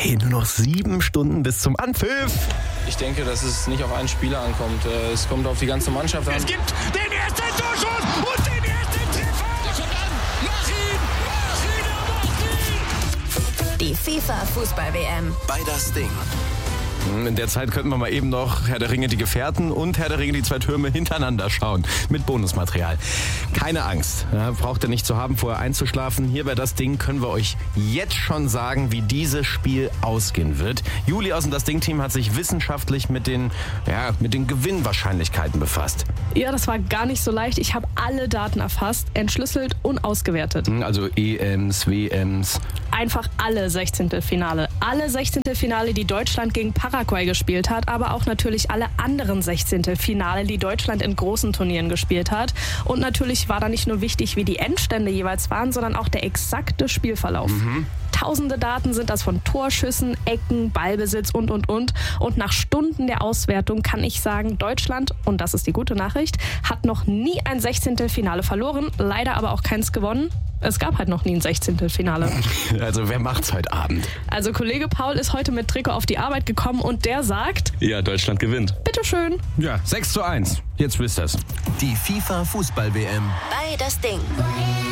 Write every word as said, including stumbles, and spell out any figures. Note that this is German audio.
Hey, nur noch sieben Stunden bis zum Anpfiff. Ich denke, dass es nicht auf einen Spieler ankommt. Es kommt auf die ganze Mannschaft an. Es gibt den ersten Torschuss und den ersten Treffer. Der kommt an. Mach ihn, mach ihn, mach ihn. Die FIFA-Fußball-W M. Bei das Ding. In der Zeit könnten wir mal eben noch Herr der Ringe, die Gefährten und Herr der Ringe, die zwei Türme hintereinander schauen. Mit Bonusmaterial. Keine Angst, ja, braucht ihr nicht zu haben, vorher einzuschlafen. Hier bei das Ding können wir euch jetzt schon sagen, wie dieses Spiel ausgehen wird. Juli aus dem Das Ding-Team hat sich wissenschaftlich mit den, ja, mit den Gewinnwahrscheinlichkeiten befasst. Ja, das war gar nicht so leicht. Ich habe alle Daten erfasst, entschlüsselt und ausgewertet. Also E Ms, W Ms. Einfach alle Sechzehntelfinale. Alle Sechzehntelfinale, die Deutschland gegen Paraguay gespielt hat, aber auch natürlich alle anderen Sechzehntelfinale, die Deutschland in großen Turnieren gespielt hat. Und natürlich war da nicht nur wichtig, wie die Endstände jeweils waren, sondern auch der exakte Spielverlauf. Mhm. Tausende Daten sind das von Torschüssen, Ecken, Ballbesitz und, und, und. Und nach Stunden der Auswertung kann ich sagen, Deutschland, und das ist die gute Nachricht, hat noch nie ein Sechzehntelfinale verloren, leider aber auch keins gewonnen. Es gab halt noch nie ein Sechzehntelfinale. Also wer macht's heute Abend? Also Kollege Paul ist heute mit Trikot auf die Arbeit gekommen und der sagt... Ja, Deutschland gewinnt. Bitteschön. Ja, sechs zu eins. Jetzt wisst ihr's. Die FIFA-Fußball-W M. Bei das Ding.